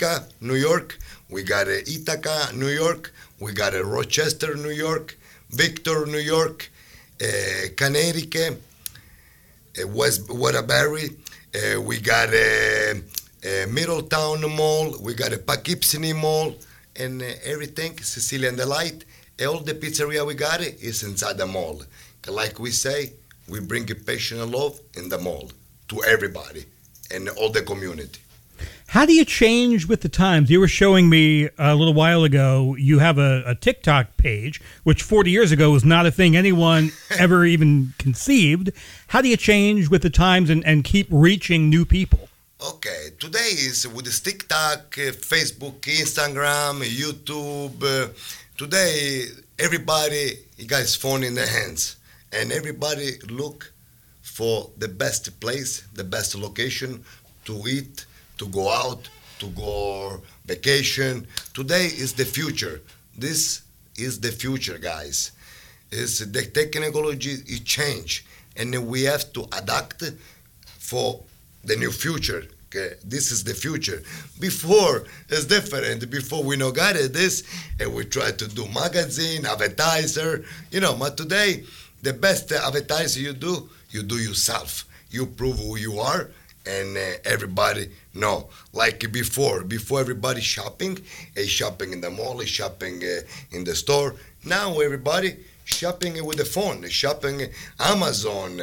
Utica, New York. We got Ithaca, New York. We got Rochester, New York. Victor, New York. Connecticut. West Waterbury. We got Middletown Mall. We got a Poughkeepsie Mall. And everything, Sicilian Delight. All the pizzeria we got is inside the mall. Like we say, we bring a passion and love in the mall to everybody and all the community. How do you change with the times? You were showing me a little while ago, you have a TikTok page, which 40 years ago was not a thing anyone ever even conceived. How do you change with the times and keep reaching new people? Okay, today is with this TikTok, Facebook, Instagram, YouTube. Today, everybody got his phone in their hands, and everybody look for the best place, the best location to eat, to go out, to go vacation. Today is the future. This is the future, guys. The technology is change, and we have to adapt for the new future. Okay? This is the future. Before, it's different. Before we know got it, this, and we try to do magazine, advertiser, but today, the best advertiser you do yourself. You prove who you are, and everybody know. Like before everybody shopping in the mall, shopping in the store. Now everybody shopping with the phone, shopping Amazon.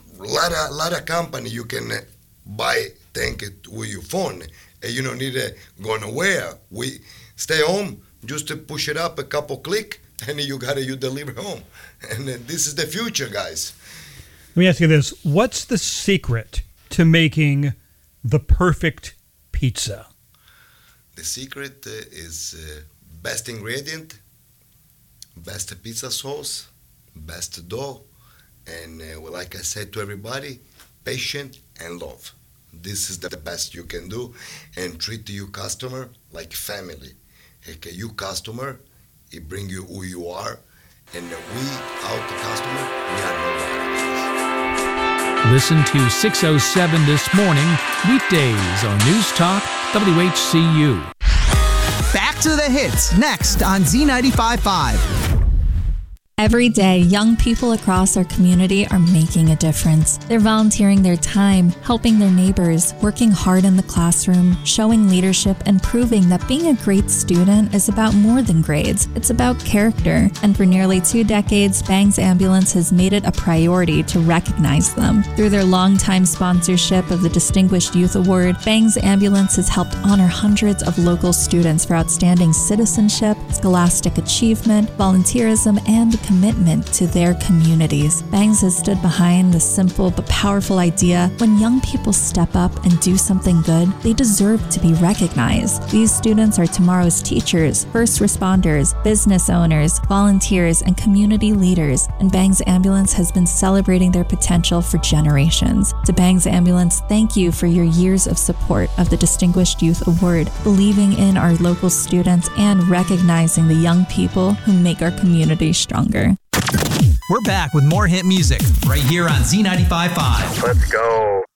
A lot of company you can buy things with your phone. You don't need to go nowhere. We stay home, just to push it up a couple click, and you deliver home. And this is the future, guys. Let me ask you this. What's the secret to making the perfect pizza? The secret is best ingredient, best pizza sauce, best dough, and like I said to everybody, patience and love. This is the best you can do, and treat your customer like family. Okay, you customer, it bring you who you are, and we, out the customer, we are nobody. Listen to 607 This Morning, weekdays on News Talk, WHCU. Back to the hits, next on Z95.5. Every day, young people across our community are making a difference. They're volunteering their time, helping their neighbors, working hard in the classroom, showing leadership, and proving that being a great student is about more than grades. It's about character. And for nearly 2 decades, Bangs Ambulance has made it a priority to recognize them. Through their longtime sponsorship of the Distinguished Youth Award, Bangs Ambulance has helped honor hundreds of local students for outstanding citizenship, scholastic achievement, volunteerism, and commitment to their communities. Bangs has stood behind the simple but powerful idea: when young people step up and do something good, they deserve to be recognized. These students are tomorrow's teachers, first responders, business owners, volunteers, and community leaders, and Bangs Ambulance has been celebrating their potential for generations. To Bangs Ambulance, thank you for your years of support of the Distinguished Youth Award, believing in our local students, and recognizing the young people who make our community stronger. We're back with more hit music right here on Z95.5. Let's go.